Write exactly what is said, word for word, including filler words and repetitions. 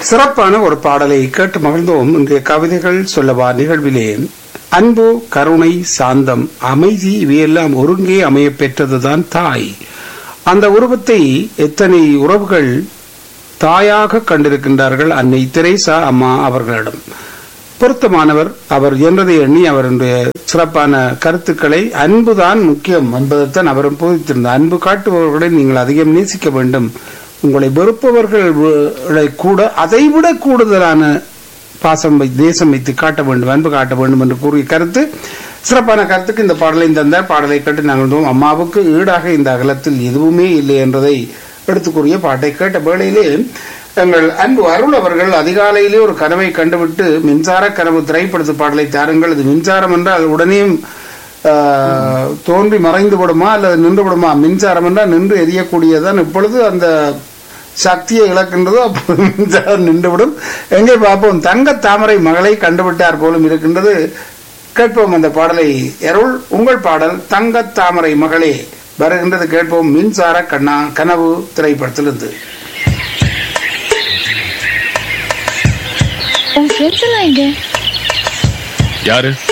சிறப்பான ஒரு பாடலை கேட்டு மகிழ்ந்தோம். இன்றைய கவிதைகள் சொல்லவா நிகழ்விலே அன்பு, கருணை, சாந்தம், அமைதி இவையெல்லாம் ஒருங்கே அமைய பெற்றதுதான் தாய். அந்த உருவத்தை எத்தனை உறவுகள் தாயாக கண்டிருக்கின்றார்கள். அன்னை தெரேசா அம்மா அவர்களிடம் பொருத்தமானவர் அவர் என்றதை எண்ணி அவருடைய சிறப்பான கருத்துக்களை அன்புதான் முக்கியம் என்பதைத்தான் அவரும் போதித்திருந்தார். அன்பு காட்டுபவர்களை நீங்கள் அதிகம் நேசிக்க வேண்டும், உங்களை வெறுப்பவர்களை கூட அதைவிட கூடுதலான பாசம் தேசம் வைத்து காட்ட வேண்டும், அன்பு காட்ட வேண்டும் என்று கூறிய கருத்து சிறப்பான கருத்துக்கு இந்த பாடலை தந்தார். பாடலை கேட்டு நாங்கள் அம்மாவுக்கு ஈடாக இந்த அகலத்தில் எதுவுமே இல்லை என்றதை எடுத்து கூறிய பாட்டை கேட்ட வேளையிலே எங்கள் அன்பு அருள் அவர்கள் அதிகாலையிலே ஒரு கனவை கண்டுவிட்டு மின்சார கனவு திரைப்படத்து பாடலை தாருங்கள், இது மின்சாரம் என்றால் உடனே தோன்றி மறைந்து விடுமா அல்லது நின்று விடுமா, மின்சாரம் என்றால் நின்று எரியக்கூடியதான், இப்பொழுது அந்த சக்தியை இழக்கின்றதோ அப்போது மின்சாரம் நின்றுவிடும். எங்கே பார்ப்போம், தங்க தாமரை மகளை கண்டுவிட்டார் போலும் இருக்கின்றது. கேட்போம் அந்த பாடலை. அருள், உங்கள் பாடல் தங்க தாமரை மகளே வருகின்றது, கேட்போம். மின்சார கண்ணா கனவு திரைப்படத்திலிருந்து. யாரு